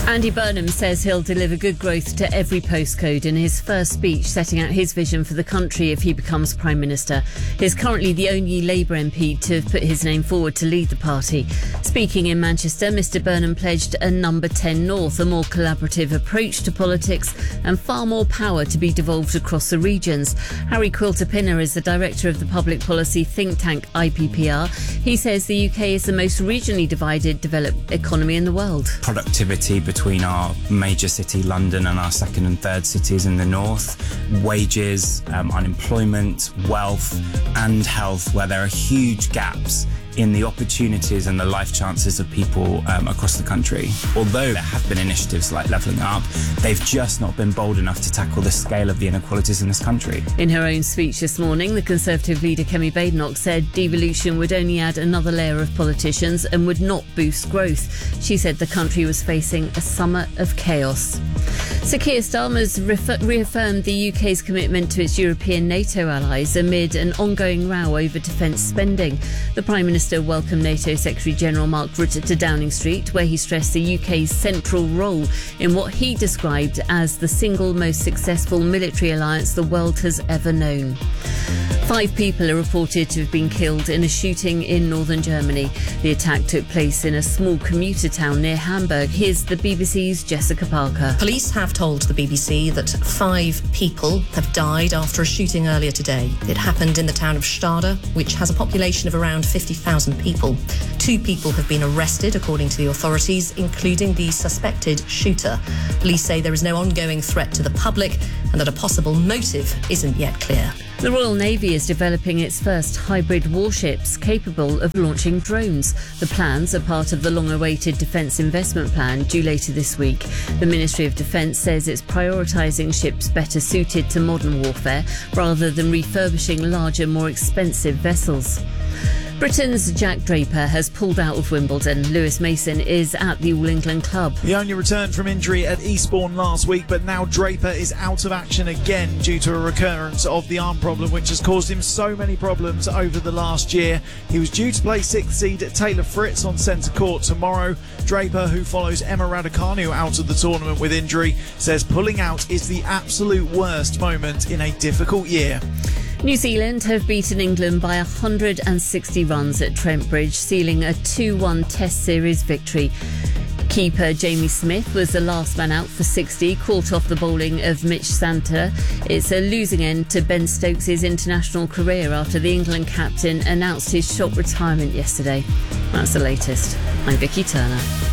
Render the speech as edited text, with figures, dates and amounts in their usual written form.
Andy Burnham says he'll deliver good growth to every postcode in his first speech setting out his vision for the country if he becomes Prime Minister. He's currently the only Labour MP to have put his name forward to lead the party. Speaking in Manchester, Mr Burnham pledged a Number 10 North, a more collaborative approach to politics and far more power to be devolved across the regions. Harry Quilter-Pinner is the director of the public policy think tank IPPR. He says the UK is the most regionally divided developed economy in the world. Productivity between our major city, London, and our second and third cities in the north, wages, unemployment, wealth and health, where there are huge gaps in the opportunities and the life chances of people across the country. Although there have been initiatives like Levelling Up, they've just not been bold enough to tackle the scale of the inequalities in this country. In her own speech this morning, the Conservative leader Kemi Badenoch said devolution would only add another layer of politicians and would not boost growth. She said the country was facing a summer of chaos. Sir Keir Starmer's reaffirmed the UK's commitment to its European NATO allies amid an ongoing row over defence spending. The Prime Minister welcomed NATO Secretary-General Mark Rutte to Downing Street, where he stressed the UK's central role in what he described as the single most successful military alliance the world has ever known. 5 people are reported to have been killed in a shooting in northern Germany. The attack took place in a small commuter town near Hamburg. Here's the BBC's Jessica Parker. Police have told the BBC that 5 people have died after a shooting earlier today. It happened in the town of Stade, which has a population of around 50,000 people. 2 people have been arrested, according to the authorities, including the suspected shooter. Police say there is no ongoing threat to the public and that a possible motive isn't yet clear. The Royal Navy is developing its first hybrid warships capable of launching drones. The plans are part of the long-awaited Defence Investment Plan due later this week. The Ministry of Defence says it's prioritising ships better suited to modern warfare rather than refurbishing larger, more expensive vessels. Britain's Jack Draper has pulled out of Wimbledon. Lewis Mason is at the All England club. He only returned from injury at Eastbourne last week, but now Draper is out of action again due to a recurrence of the arm problem, which has caused him so many problems over the last year. He was due to play 6th seed Taylor Fritz on centre court tomorrow. Draper, who follows Emma Raducanu out of the tournament with injury, says pulling out is the absolute worst moment in a difficult year. New Zealand have beaten England by 160 runs at Trent Bridge, sealing a 2-1 Test Series victory. Keeper Jamie Smith was the last man out for 60, caught off the bowling of Mitch Santner. It's a losing end to Ben Stokes' international career after the England captain announced his short retirement yesterday. That's the latest. I'm Vicky Turner.